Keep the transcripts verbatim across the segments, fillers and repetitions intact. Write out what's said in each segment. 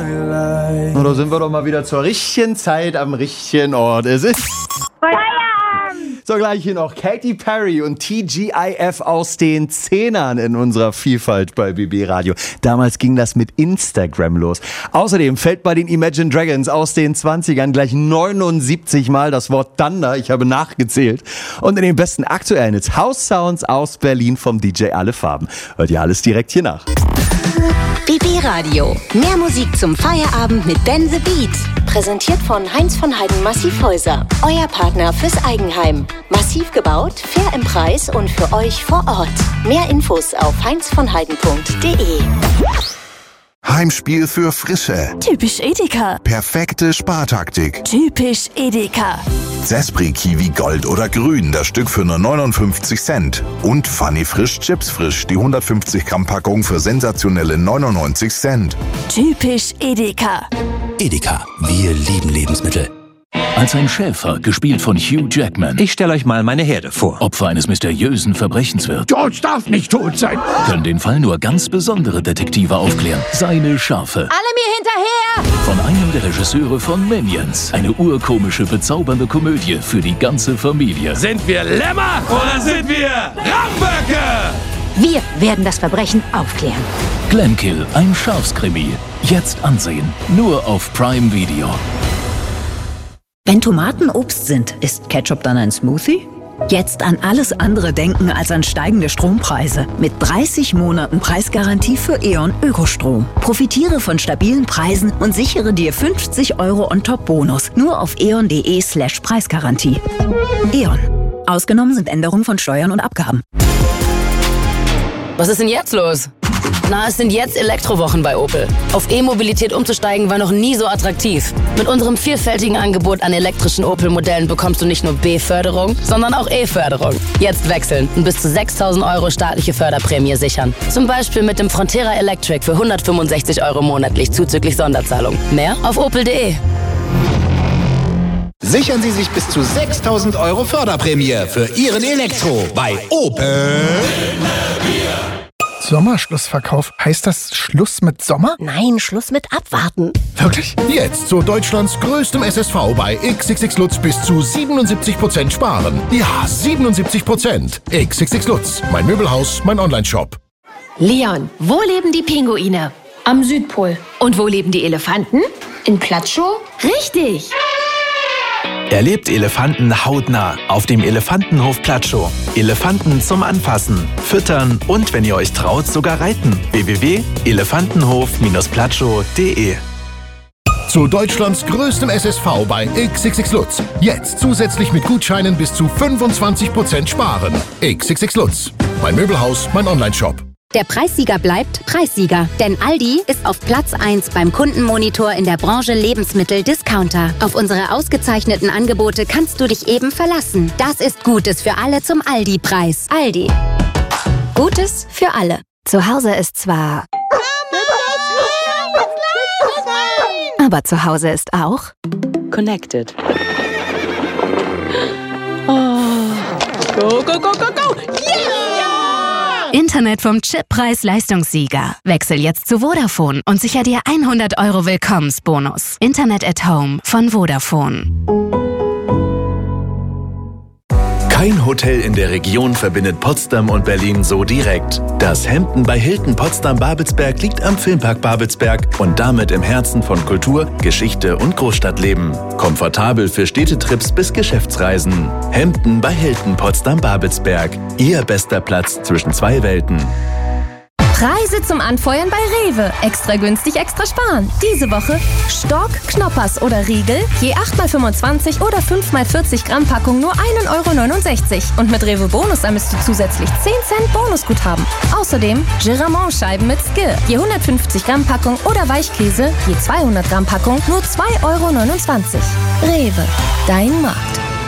Na, da sind wir doch mal wieder zur richtigen Zeit am richtigen Ort. Es ist so, gleich hier noch Katy Perry und T G I F aus den Zehnern in unserer Vielfalt bei B B Radio. Damals ging das mit Instagram los. Außerdem fällt bei den Imagine Dragons aus den zwanzigern gleich neunundsiebzig Mal das Wort Thunder. Ich habe nachgezählt. Und in den besten aktuellen Hits House Sounds aus Berlin vom D J Alle Farben. Hört ihr alles direkt hier nach. B B Radio. Mehr Musik zum Feierabend mit Ben the Beat. Präsentiert von Heinz von Heiden Massivhäuser. Euer Partner fürs Eigenheim. Massiv gebaut, fair im Preis und für euch vor Ort. Mehr Infos auf heinz von heiden punkt de. Heimspiel für Frische. Typisch Edeka. Perfekte Spartaktik. Typisch Edeka. Zespri Kiwi Gold oder Grün, das Stück für nur neunundfünfzig Cent. Und Funny Frisch Chips Frisch, die hundertfünfzig Gramm Packung für sensationelle neunundneunzig Cent. Typisch Edeka. Edeka, wir lieben Lebensmittel. Als ein Schäfer, gespielt von Hugh Jackman. Ich stelle euch mal meine Herde vor. Opfer eines mysteriösen Verbrechens wird. George darf nicht tot sein. Können den Fall nur ganz besondere Detektive aufklären. Seine Schafe. Alle mir hinterher! Von einem der Regisseure von Minions. Eine urkomische, bezaubernde Komödie für die ganze Familie. Sind wir Lämmer oder sind wir Ramböcke? Wir werden das Verbrechen aufklären. Glenkill, ein Schafskrimi. Jetzt ansehen. Nur auf Prime Video. Wenn Tomaten Obst sind, ist Ketchup dann ein Smoothie? Jetzt an alles andere denken als an steigende Strompreise. Mit dreißig Monaten Preisgarantie für E.ON Ökostrom. Profitiere von stabilen Preisen und sichere dir fünfzig Euro on top Bonus. Nur auf eon.de slash Preisgarantie. E.ON. Ausgenommen sind Änderungen von Steuern und Abgaben. Was ist denn jetzt los? Na, es sind jetzt Elektrowochen bei Opel. Auf E-Mobilität umzusteigen war noch nie so attraktiv. Mit unserem vielfältigen Angebot an elektrischen Opel-Modellen bekommst du nicht nur B-Förderung, sondern auch E-Förderung. Jetzt wechseln und bis zu sechstausend Euro staatliche Förderprämie sichern. Zum Beispiel mit dem Frontera Electric für hundertfünfundsechzig Euro monatlich zuzüglich Sonderzahlung. Mehr auf opel punkt de. Sichern Sie sich bis zu sechstausend Euro Förderprämie für Ihren Elektro bei Opel. Sommerschlussverkauf. Heißt das Schluss mit Sommer? Nein, Schluss mit Abwarten. Wirklich? Jetzt zu Deutschlands größtem S S V bei X X X Lutz bis zu siebenundsiebzig Prozent sparen. Ja, siebenundsiebzig Prozent. X X X Lutz. Mein Möbelhaus, mein Online-Shop. Leon, wo leben die Pinguine? Am Südpol. Und wo leben die Elefanten? In Platschow? Richtig. Erlebt Elefanten hautnah auf dem Elefantenhof Platschow. Elefanten zum Anfassen, Füttern und, wenn ihr euch traut, sogar reiten. w w w punkt elefantenhof platschow punkt de. Zu Deutschlands größtem S S V bei X X X Lutz. Jetzt zusätzlich mit Gutscheinen bis zu fünfundzwanzig Prozent sparen. X X X Lutz. Mein Möbelhaus, mein Online-Shop. Der Preissieger bleibt Preissieger, denn Aldi ist auf Platz eins beim Kundenmonitor in der Branche Lebensmittel-Discounter. Auf unsere ausgezeichneten Angebote kannst du dich eben verlassen. Das ist Gutes für alle zum Aldi-Preis. Aldi. Gutes für alle. Zu Hause ist zwar... aber zu Hause ist auch... Connected. Oh. Go, go, go, go, go! Yeah! Internet vom Chip Preis-Leistungssieger. Wechsel jetzt zu Vodafone und sicher dir hundert Euro Willkommensbonus. Internet at Home von Vodafone. Kein Hotel in der Region verbindet Potsdam und Berlin so direkt. Das Hampton bei Hilton Potsdam-Babelsberg liegt am Filmpark Babelsberg und damit im Herzen von Kultur, Geschichte und Großstadtleben. Komfortabel für Städtetrips bis Geschäftsreisen. Hampton bei Hilton Potsdam-Babelsberg. Ihr bester Platz zwischen zwei Welten. Preise zum Anfeuern bei Rewe. Extra günstig, extra sparen. Diese Woche Stork, Knoppers oder Riegel, je acht mal fünfundzwanzig oder fünf mal vierzig Gramm Packung nur ein Euro neunundsechzig. Und mit Rewe Bonus ermisst du zusätzlich zehn Cent Bonusguthaben. Außerdem Giramont-Scheiben mit Skill, je hundertfünfzig Gramm Packung oder Weichkäse, je zweihundert Gramm Packung nur zwei Euro neunundzwanzig. Rewe, dein Markt.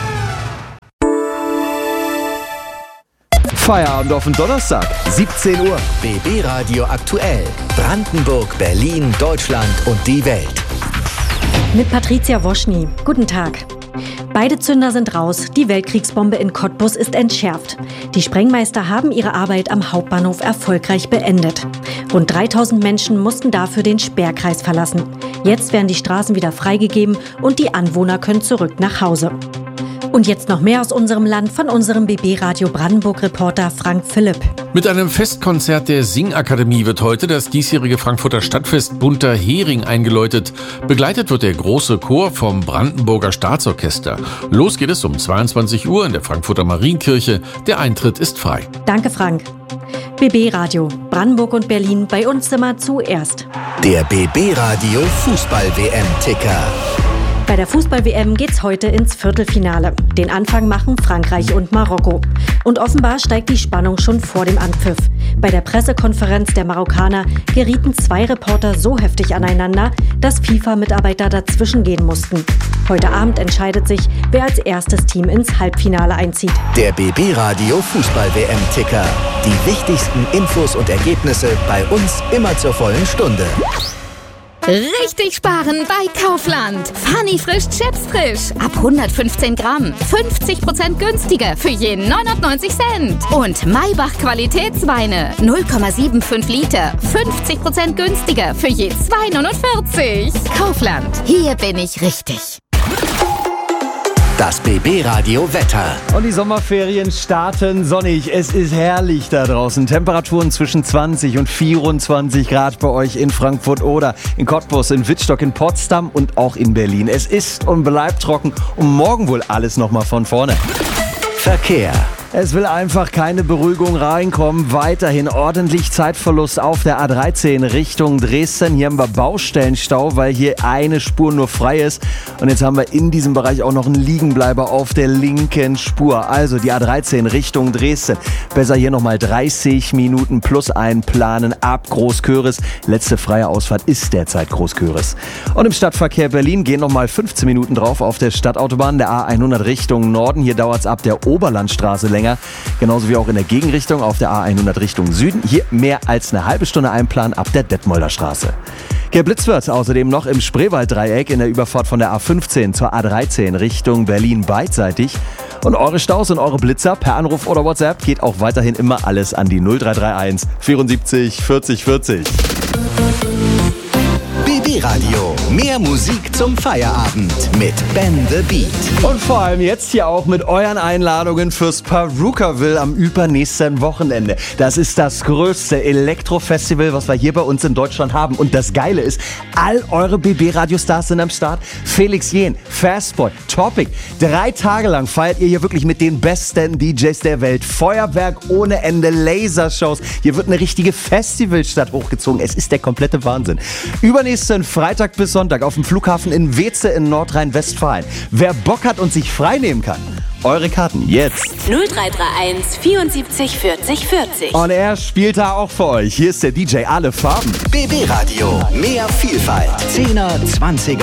Feierabend auf den Donnerstag, siebzehn Uhr. B B Radio aktuell. Brandenburg, Berlin, Deutschland und die Welt. Mit Patricia Woschny. Guten Tag. Beide Zünder sind raus. Die Weltkriegsbombe in Cottbus ist entschärft. Die Sprengmeister haben ihre Arbeit am Hauptbahnhof erfolgreich beendet. Rund dreitausend Menschen mussten dafür den Sperrkreis verlassen. Jetzt werden die Straßen wieder freigegeben und die Anwohner können zurück nach Hause. Und jetzt noch mehr aus unserem Land von unserem B B-Radio Brandenburg-Reporter Frank Philipp. Mit einem Festkonzert der Singakademie wird heute das diesjährige Frankfurter Stadtfest Bunter Hering eingeläutet. Begleitet wird der große Chor vom Brandenburger Staatsorchester. Los geht es um zweiundzwanzig Uhr in der Frankfurter Marienkirche. Der Eintritt ist frei. Danke, Frank. B B-Radio, Brandenburg und Berlin, bei uns immer zuerst. Der B B-Radio Fußball-W M-Ticker. Bei der Fußball-W M geht's heute ins Viertelfinale. Den Anfang machen Frankreich und Marokko. Und offenbar steigt die Spannung schon vor dem Anpfiff. Bei der Pressekonferenz der Marokkaner gerieten zwei Reporter so heftig aneinander, dass FIFA-Mitarbeiter dazwischen gehen mussten. Heute Abend entscheidet sich, wer als erstes Team ins Halbfinale einzieht. Der B B-Radio Fußball-W M-Ticker. Die wichtigsten Infos und Ergebnisse bei uns immer zur vollen Stunde. Richtig sparen bei Kaufland. Funny frisch Chips frisch. Ab hundertfünfzehn Gramm. fünfzig Prozent günstiger für je neunundneunzig Cent. Und Maybach Qualitätsweine. null Komma fünfundsiebzig Liter. fünfzig Prozent günstiger für je zwei neunundvierzig. Kaufland. Hier bin ich richtig. Das B B-Radio Wetter. Und die Sommerferien starten sonnig. Es ist herrlich da draußen. Temperaturen zwischen zwanzig und vierundzwanzig Grad bei euch in Frankfurt oder in Cottbus, in Wittstock, in Potsdam und auch in Berlin. Es ist und bleibt trocken und morgen wohl alles nochmal von vorne. Verkehr. Es will einfach keine Beruhigung reinkommen. Weiterhin ordentlich Zeitverlust auf der A dreizehn Richtung Dresden. Hier haben wir Baustellenstau, weil hier eine Spur nur frei ist. Und jetzt haben wir in diesem Bereich auch noch einen Liegenbleiber auf der linken Spur. Also die A dreizehn Richtung Dresden. Besser hier nochmal dreißig Minuten plus einplanen ab Großköris. Letzte freie Ausfahrt ist derzeit Großköris. Und im Stadtverkehr Berlin gehen nochmal fünfzehn Minuten drauf auf der Stadtautobahn der A hundert Richtung Norden. Hier dauert es ab der Oberlandstraße länger. Genauso wie auch in der Gegenrichtung auf der A hundert Richtung Süden. Hier mehr als eine halbe Stunde einplanen ab der Detmolder Straße. Geblitzt wird außerdem noch im Spreewalddreieck in der Überfahrt von der A fünfzehn zur A dreizehn Richtung Berlin beidseitig. Und eure Staus und eure Blitzer per Anruf oder WhatsApp geht auch weiterhin immer alles an die null drei drei eins vierundsiebzig vierzig vierzig. B B-Radio. Mehr Musik zum Feierabend mit Ben the Beat. Und vor allem jetzt hier auch mit euren Einladungen fürs Perukaville am übernächsten Wochenende. Das ist das größte Elektrofestival, was wir hier bei uns in Deutschland haben. Und das Geile ist, all eure B B-Radiostars sind am Start. Felix Jähn, Fastboy, Topic. Drei Tage lang feiert ihr hier wirklich mit den besten D Js der Welt. Feuerwerk ohne Ende, Lasershows. Hier wird eine richtige Festivalstadt hochgezogen. Es ist der komplette Wahnsinn. Übernächsten Freitag bis Sonntag auf dem Flughafen in Weeze in Nordrhein-Westfalen. Wer Bock hat und sich freinehmen kann, eure Karten jetzt. null drei drei eins vierundsiebzig vierzig vierzig. Und er spielt da auch für euch. Hier ist der D J Alle Farben. B B-Radio. Mehr Vielfalt. Zehner, Zwanziger.